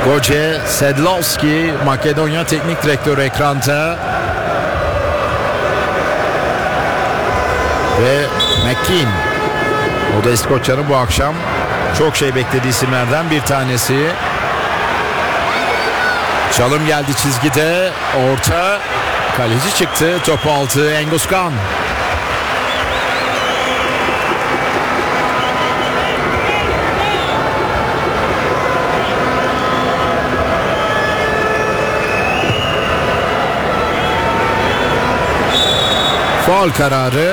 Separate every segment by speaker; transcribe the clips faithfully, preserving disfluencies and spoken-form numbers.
Speaker 1: Goce Sedlowski, Makedonya Teknik Direktörü ekranda. Ve McKean, o da İskoçya'nın bu akşam çok şey beklediği isimlerden bir tanesi. Çalım geldi çizgide, orta, kaleci çıktı, topu aldı Enguskan. Faul kararı.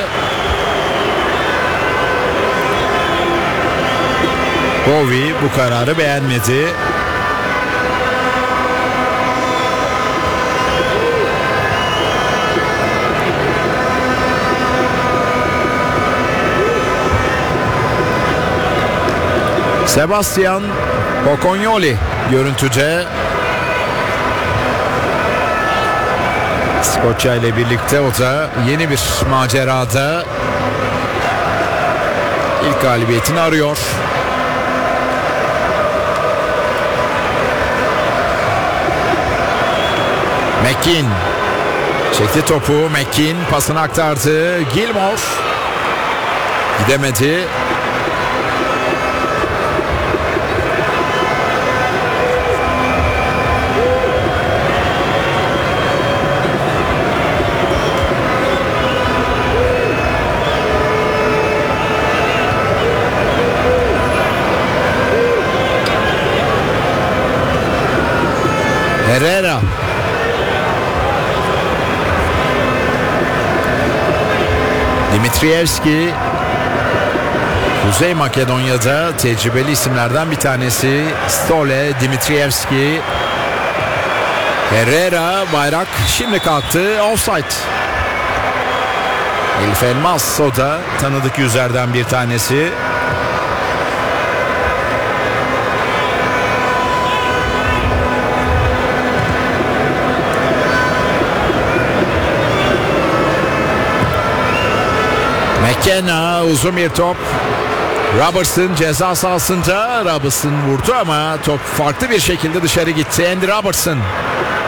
Speaker 1: Bowie bu kararı beğenmedi. Sebastian Pocognoli görüntüde. İskoçya ile birlikte o da yeni bir macerada ilk galibiyetini arıyor. McKean çekti topu. McKean pasını aktardı. Gilmore gidemedi. Herrera. Dimitrievski, Kuzey Makedonya'da tecrübeli isimlerden bir tanesi. Stole, Dimitrievski, Herrera, bayrak şimdi kalktı, offside. Elif Elmas, o da tanıdık yüzlerden bir tanesi. McKenna, uzun bir top. Robertson ceza sahasında. Robertson vurdu ama top farklı bir şekilde dışarı gitti. Andy Robertson.